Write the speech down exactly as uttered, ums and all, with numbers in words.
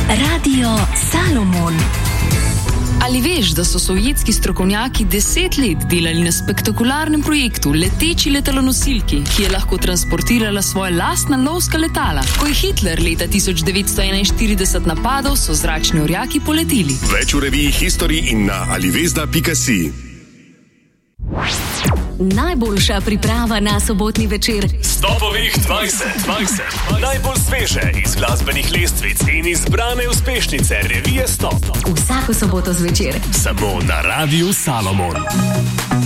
Radio Salomon. Ali veš, da so sovjetski strokovnjaki deset let delali na spektakularnem projektu leteči letalonosilki, ki je lahko transportirala svoje lastna lovska letala? Ko je Hitler leta tisoč devetsto enainštirideset napadal, so zračni orjaki poleteli. Več v reviji History in na alivezda pika si. Najboljša priprava na sobotni večer. Stopovih dvajset dvajset. Najbolj sveže iz glasbenih lestvic in izbrane uspešnice revije Stop. Vsako soboto zvečer. Samo na Radiu Salomon.